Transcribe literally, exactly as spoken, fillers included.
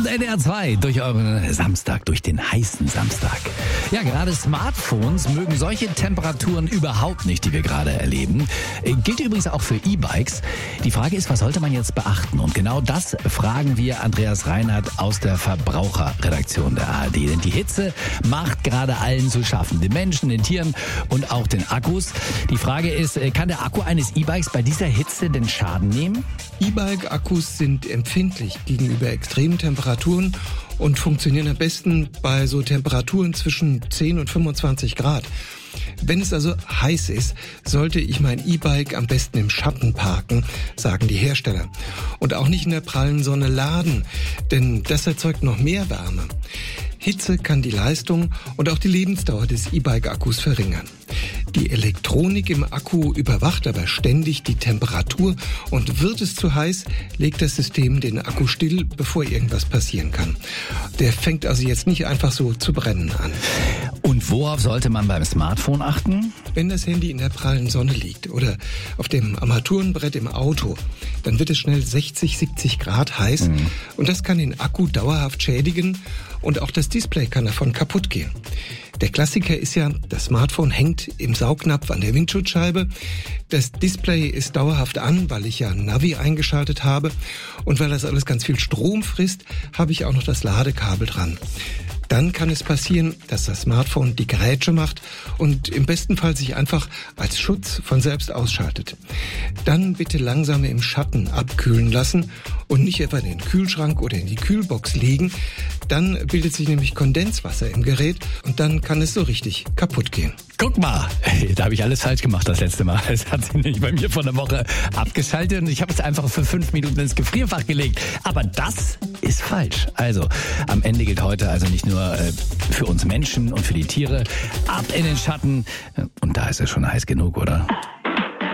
Und N D R zwei durch euren Samstag, durch den heißen Samstag. Ja, gerade Smartphones mögen solche Temperaturen überhaupt nicht, die wir gerade erleben. Gilt übrigens auch für E-Bikes. Die Frage ist, was sollte man jetzt beachten? Und genau das fragen wir Andreas Reinhardt aus der Verbraucherredaktion der A R D. Denn die Hitze macht gerade allen zu schaffen. Den Menschen, den Tieren und auch den Akkus. Die Frage ist, kann der Akku eines E-Bikes bei dieser Hitze denn Schaden nehmen? E-Bike-Akkus sind empfindlich gegenüber extremen Temperaturen und funktionieren am besten bei so Temperaturen zwischen zehn und fünfundzwanzig Grad. Wenn es also heiß ist, sollte ich mein E-Bike am besten im Schatten parken, sagen die Hersteller. Und auch nicht in der prallen Sonne laden, denn das erzeugt noch mehr Wärme. Hitze kann die Leistung und auch die Lebensdauer des E-Bike-Akkus verringern. Die Elektronik im Akku überwacht aber ständig die Temperatur und wird es zu heiß, legt das System den Akku still, bevor irgendwas passieren kann. Der fängt also jetzt nicht einfach so zu brennen an. Und worauf sollte man beim Smartphone achten? Wenn das Handy in der prallen Sonne liegt oder auf dem Armaturenbrett im Auto, dann wird es schnell sechzig, siebzig Grad heiß mhm. und das kann den Akku dauerhaft schädigen und auch das Display kann davon kaputt gehen. Der Klassiker ist ja, das Smartphone hängt im Saugnapf an der Windschutzscheibe. Das Display ist dauerhaft an, weil ich ja Navi eingeschaltet habe. Und weil das alles ganz viel Strom frisst, habe ich auch noch das Ladekabel dran. Dann kann es passieren, dass das Smartphone die Grätsche macht und im besten Fall sich einfach als Schutz von selbst ausschaltet. Dann bitte langsam im Schatten abkühlen lassen und nicht etwa in den Kühlschrank oder in die Kühlbox legen. Dann bildet sich nämlich Kondenswasser im Gerät und dann kann es so richtig kaputt gehen. Guck mal, da habe ich alles falsch gemacht das letzte Mal. Es hat sich nämlich bei mir vor einer Woche abgeschaltet und ich habe es einfach für fünf Minuten ins Gefrierfach gelegt. Aber das ist falsch. Also, am Ende gilt heute also nicht nur äh, für uns Menschen und für die Tiere. Ab in den Schatten. Und da ist es schon heiß genug, oder?